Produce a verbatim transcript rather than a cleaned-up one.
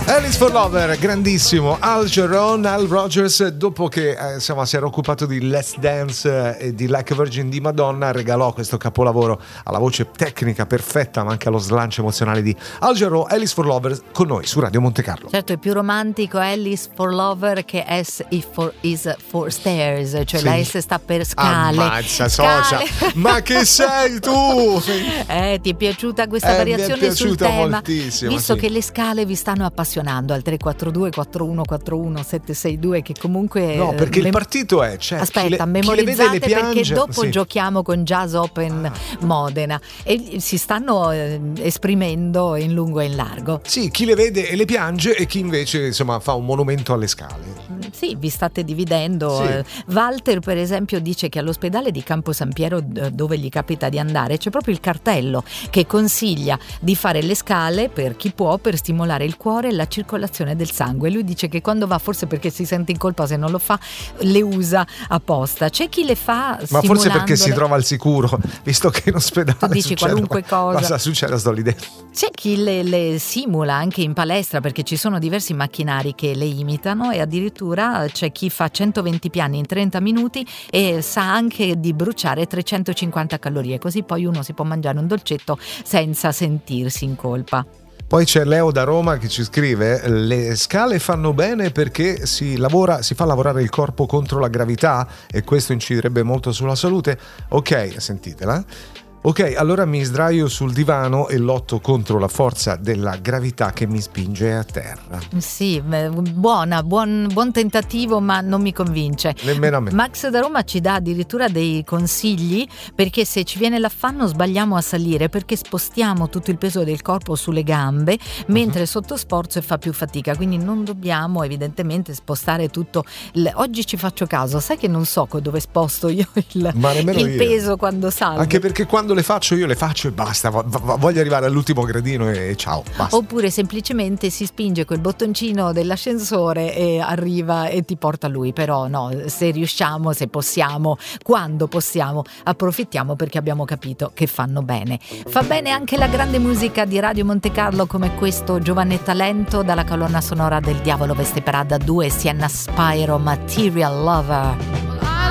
Alice for Lover, grandissimo. Al Jarreau, Al Rogers, dopo che eh, insomma, si era occupato di Let's Dance eh, e di Like a Virgin di Madonna, regalò questo capolavoro alla voce tecnica perfetta ma anche allo slancio emozionale di Al Jarreau. Alice for Lover con noi su Radio Monte Carlo. Certo, è più romantico Alice for Lover che S for, is for stairs, cioè sì. La S sta per scale. Ammazza, socia. Ma che sei tu? Eh, ti è piaciuta questa eh, variazione mi è sul tema? Moltissimo, visto sì. che le scale vi stanno appassionando al tre quattro due quattro uno quattro uno sette sei due, che comunque no, perché mem- il partito è cioè, aspetta, chi le, memorizzate chi le perché dopo sì. giochiamo con Jazz Open ah. Modena e si stanno eh, esprimendo in lungo e in largo. Sì, chi le vede e le piange e chi invece insomma fa un monumento alle scale. Sì, vi state dividendo. Sì. Walter per esempio dice che all'ospedale di Campo San Piero, dove gli capita di andare, c'è proprio il cartello che consiglia di fare le scale per chi può, per stimolare il cuore e la circolazione del sangue. Lui dice che quando va, forse perché si sente in colpa se non lo fa, le usa apposta. C'è chi le fa ma forse perché si trova al sicuro, visto che in ospedale tu dici succede, qualunque cosa. Cosa succede? Sto lì dentro. C'è chi le, le simula anche in palestra, perché ci sono diversi macchinari che le imitano, e addirittura c'è chi fa centoventi piani in trenta minuti e sa anche di bruciare trecentocinquanta calorie, così poi uno si può mangiare un dolcetto senza sentirsi in colpa. Poi c'è Leo da Roma che ci scrive: le scale fanno bene perché si lavora, si fa lavorare il corpo contro la gravità e questo inciderebbe molto sulla salute. Ok, sentitela. Ok, allora mi sdraio sul divano e lotto contro la forza della gravità che mi spinge a terra. Sì, buona, buon, buon tentativo, ma non mi convince. Nemmeno a me. Max da Roma ci dà addirittura dei consigli, perché se ci viene l'affanno sbagliamo a salire, perché spostiamo tutto il peso del corpo sulle gambe, mentre uh-huh. sotto sforzo fa più fatica, quindi non dobbiamo evidentemente spostare tutto. Il... Oggi ci faccio caso, sai che non so dove sposto io il, il io. peso quando salgo. Anche perché quando le faccio io le faccio e basta, voglio arrivare all'ultimo gradino e ciao, basta. Oppure semplicemente si spinge quel bottoncino dell'ascensore e arriva e ti porta lui. Però no, se riusciamo, se possiamo, quando possiamo, approfittiamo, perché abbiamo capito che fanno bene. Fa bene anche la grande musica di Radio Monte Carlo, come questo Giovane Talento dalla colonna sonora del Diavolo Veste Prada due, Sienna Spyro, Material Lover.